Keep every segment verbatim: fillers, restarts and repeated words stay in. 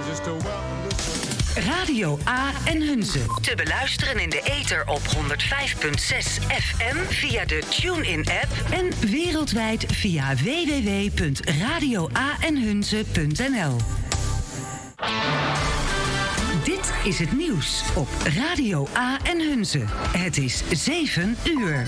Radio A en Hunze. Te beluisteren in de ether op honderd vijf komma zes F M via de TuneIn-app en wereldwijd via w w w punt radio a en hunze punt n l. Dit is het nieuws op Radio A en Hunze. Het is zeven uur.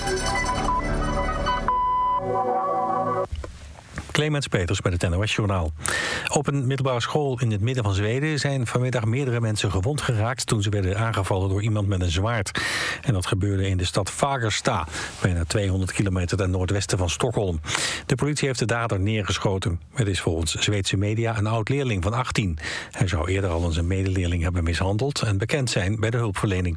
Clemens Peters met het N O S-journaal. Op een middelbare school in het midden van Zweden zijn vanmiddag meerdere mensen gewond geraakt toen ze werden aangevallen door iemand met een zwaard. En dat gebeurde in de stad Fagersta, bijna tweehonderd kilometer ten noordwesten van Stockholm. De politie heeft de dader neergeschoten. Het is volgens Zweedse media een oud-leerling van achttien. Hij zou eerder al eens een medeleerling hebben mishandeld en bekend zijn bij de hulpverlening.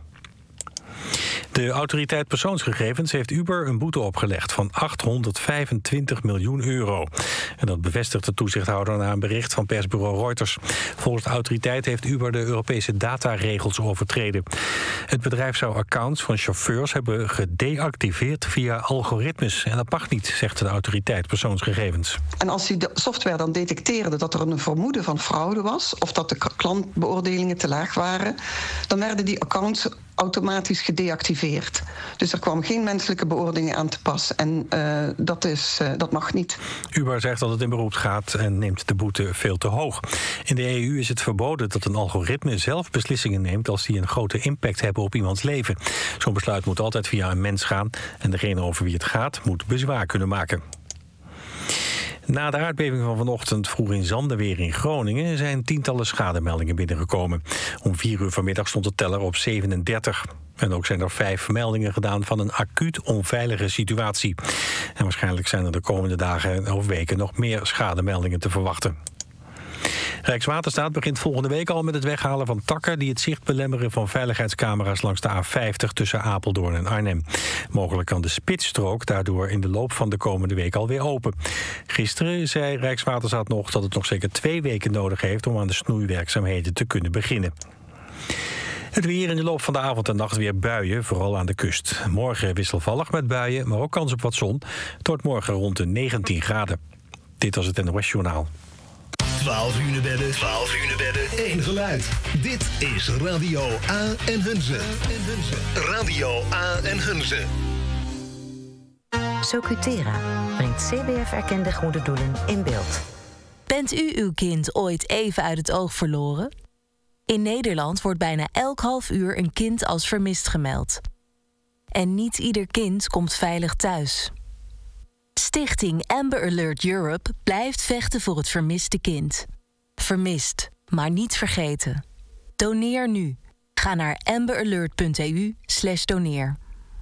De autoriteit persoonsgegevens heeft Uber een boete opgelegd van achthonderdvijfentwintig miljoen euro. En dat bevestigt de toezichthouder na een bericht van persbureau Reuters. Volgens de autoriteit heeft Uber de Europese dataregels overtreden. Het bedrijf zou accounts van chauffeurs hebben gedeactiveerd via algoritmes. En dat mag niet, zegt de autoriteit persoonsgegevens. En als die software dan detecteerde dat er een vermoeden van fraude was, of dat de klantbeoordelingen te laag waren, dan werden die accounts automatisch gedeactiveerd. Dus er kwam geen menselijke beoordeling aan te pas. En uh, dat, is, uh, dat mag niet. Uber zegt dat het in beroep gaat en neemt de boete veel te hoog. In de E U is het verboden dat een algoritme zelf beslissingen neemt als die een grote impact hebben op iemands leven. Zo'n besluit moet altijd via een mens gaan en degene over wie het gaat moet bezwaar kunnen maken. Na de aardbeving van vanochtend vroeg in Zandeweer in Groningen zijn tientallen schademeldingen binnengekomen. Om vier uur vanmiddag stond de teller op zevenendertig. En ook zijn er vijf meldingen gedaan van een acuut onveilige situatie. En waarschijnlijk zijn er de komende dagen of weken nog meer schademeldingen te verwachten. Rijkswaterstaat begint volgende week al met het weghalen van takken die het zicht belemmeren van veiligheidscamera's langs de A vijftig tussen Apeldoorn en Arnhem. Mogelijk kan de spitsstrook daardoor in de loop van de komende week alweer open. Gisteren zei Rijkswaterstaat nog dat het nog zeker twee weken nodig heeft om aan de snoeiwerkzaamheden te kunnen beginnen. Het weer in de loop van de avond en nacht weer buien, vooral aan de kust. Morgen wisselvallig met buien, maar ook kans op wat zon. Het wordt morgen rond de negentien graden. Dit was het N O S-journaal. twaalf uur bedden, twaalf uur bedden, één geluid. Dit is Radio A en Hunze. Radio A en Hunze. Socutera brengt C B F-erkende goede doelen in beeld. Bent u uw kind ooit even uit het oog verloren? In Nederland wordt bijna elk half uur een kind als vermist gemeld. En niet ieder kind komt veilig thuis. Stichting Amber Alert Europe blijft vechten voor het vermiste kind. Vermist, maar niet vergeten. Doneer nu. Ga naar amberalert punt e u slash doneer.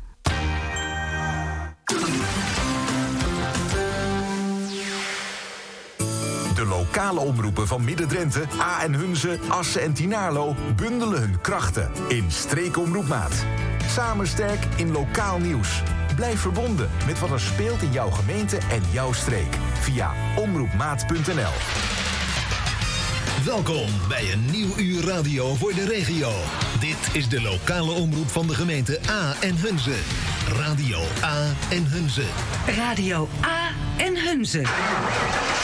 De lokale omroepen van Midden-Drenthe, A en Hunze, Assen en Tynaarlo bundelen hun krachten in Streekomroepmaat. Samen sterk in lokaal nieuws. Blijf verbonden met wat er speelt in jouw gemeente en jouw streek via omroepmaat punt n l. Welkom bij een nieuw uur radio voor de regio. Dit is de lokale omroep van de gemeente A en Hunze. Radio A en Hunze. Radio A en Hunze.